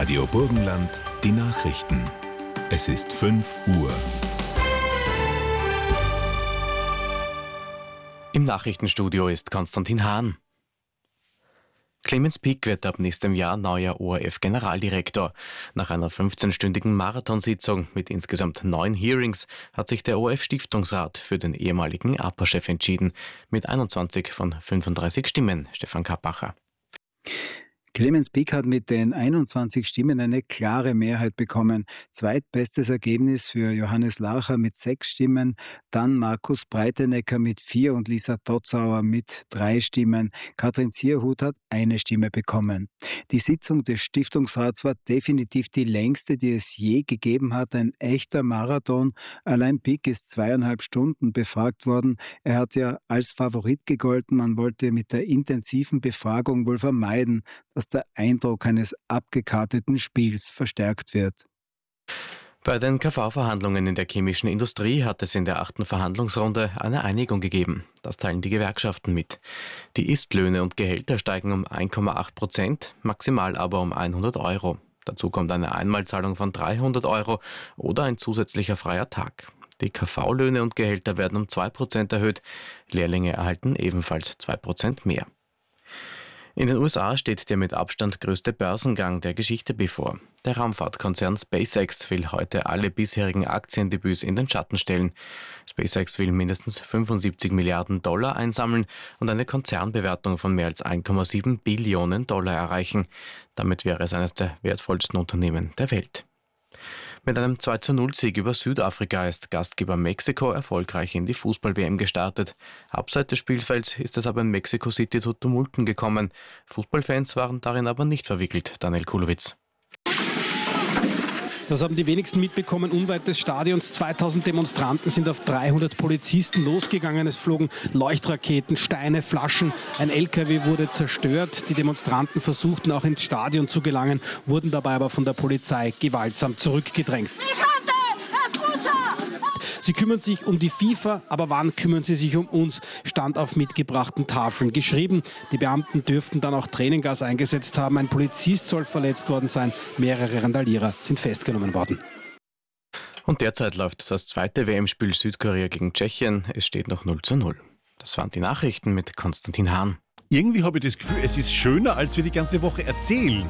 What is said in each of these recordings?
Radio Burgenland, die Nachrichten. Es ist 5 Uhr. Im Nachrichtenstudio ist Konstantin Hahn. Clemens Pick wird ab nächstem Jahr neuer ORF-Generaldirektor. Nach einer 15-stündigen Marathonsitzung mit insgesamt 9 Hearings hat sich der ORF-Stiftungsrat für den ehemaligen APA-Chef entschieden. Mit 21 von 35 Stimmen, Stefan Kappacher. Clemens Pick hat mit den 21 Stimmen eine klare Mehrheit bekommen. Zweitbestes Ergebnis für Johannes Larcher mit 6 Stimmen, dann Markus Breitenecker mit 4 und Lisa Totzauer mit 3 Stimmen. Katrin Zierhut hat 1 Stimme bekommen. Die Sitzung des Stiftungsrats war definitiv die längste, die es je gegeben hat. Ein echter Marathon. Allein Pick ist 2,5 Stunden befragt worden. Er hat ja als Favorit gegolten. Man wollte mit der intensiven Befragung wohl vermeiden, dass der Eindruck eines abgekarteten Spiels verstärkt wird. Bei den KV-Verhandlungen in der chemischen Industrie hat es in der 8. Verhandlungsrunde eine Einigung gegeben. Das teilen die Gewerkschaften mit. Die Istlöhne und Gehälter steigen um 1,8%, maximal aber um 100 Euro. Dazu kommt eine Einmalzahlung von 300 Euro oder ein zusätzlicher freier Tag. Die KV-Löhne und Gehälter werden um 2% erhöht. Lehrlinge erhalten ebenfalls 2% mehr. In den USA steht der mit Abstand größte Börsengang der Geschichte bevor. Der Raumfahrtkonzern SpaceX will heute alle bisherigen Aktiendebüts in den Schatten stellen. SpaceX will mindestens 75 Milliarden Dollar einsammeln und eine Konzernbewertung von mehr als 1,7 Billionen Dollar erreichen. Damit wäre es eines der wertvollsten Unternehmen der Welt. Mit einem 2:0-Sieg über Südafrika ist Gastgeber Mexiko erfolgreich in die Fußball-WM gestartet. Abseits des Spielfelds ist es aber in Mexico City zu Tumulten gekommen. Fußballfans waren darin aber nicht verwickelt, Daniel Kulowitz. Das haben die wenigsten mitbekommen. Unweit des Stadions 2000 Demonstranten sind auf 300 Polizisten losgegangen. Es flogen Leuchtraketen, Steine, Flaschen. Ein LKW wurde zerstört. Die Demonstranten versuchten auch ins Stadion zu gelangen, wurden dabei aber von der Polizei gewaltsam zurückgedrängt. Sie kümmern sich um die FIFA, aber wann kümmern sie sich um uns? Stand auf mitgebrachten Tafeln geschrieben. Die Beamten dürften dann auch Tränengas eingesetzt haben. Ein Polizist soll verletzt worden sein. Mehrere Randalierer sind festgenommen worden. Und derzeit läuft das zweite WM-Spiel Südkorea gegen Tschechien. Es steht noch 0:0. Das waren die Nachrichten mit Konstantin Hahn. Irgendwie habe ich das Gefühl, es ist schöner, als wir die ganze Woche erzählen.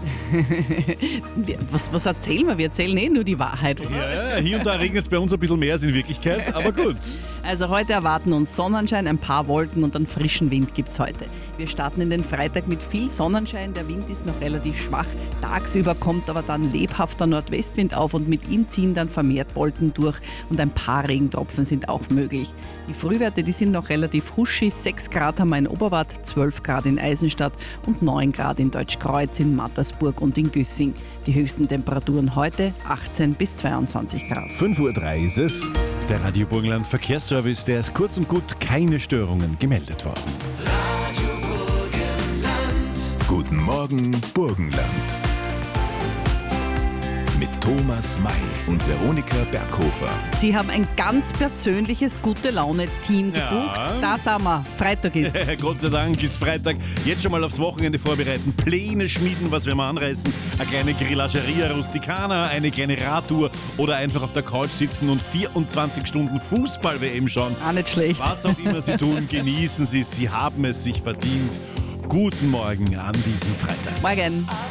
Was erzählen wir? Wir erzählen nur die Wahrheit, oder? Ja, hier und da regnet es bei uns ein bisschen mehr als in Wirklichkeit, aber gut. Also heute erwarten uns Sonnenschein, ein paar Wolken und einen frischen Wind gibt es heute. Wir starten in den Freitag mit viel Sonnenschein, der Wind ist noch relativ schwach. Tagsüber kommt aber dann lebhafter Nordwestwind auf und mit ihm ziehen dann vermehrt Wolken durch und ein paar Regentropfen sind auch möglich. Die Frühwerte, die sind noch relativ huschig, 6 Grad haben wir in Oberwart, 12 Grad in Eisenstadt und 9 Grad in Deutschkreuz, in Mattersburg und in Güssing. Die höchsten Temperaturen heute 18 bis 22 Grad. 5:03 Uhr ist es. Der Radio Burgenland Verkehrsservice, der ist kurz und gut keine Störungen gemeldet worden. Radio Burgenland. Guten Morgen, Burgenland. Mit Thomas May und Veronika Berghofer. Sie haben ein ganz persönliches Gute-Laune-Team gebucht. Ja. Da sind wir. Freitag ist. Gott sei Dank ist Freitag. Jetzt schon mal aufs Wochenende vorbereiten. Pläne schmieden, was wir mal anreißen. Eine kleine Grillageria Rusticana, eine kleine Radtour oder einfach auf der Couch sitzen und 24 Stunden Fußball-WM schauen. Auch nicht schlecht. Was auch immer Sie tun, genießen Sie es. Sie haben es sich verdient. Guten Morgen an diesem Freitag. Morgen.